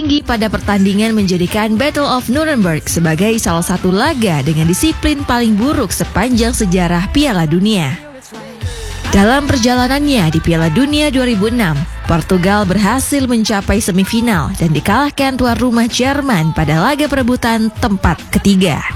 tinggi pada pertandingan menjadikan Battle of Nuremberg sebagai salah satu laga dengan disiplin paling buruk sepanjang sejarah Piala Dunia. Dalam perjalanannya di Piala Dunia 2006, Portugal berhasil mencapai semifinal dan dikalahkan tuan rumah Jerman pada laga perebutan tempat ketiga.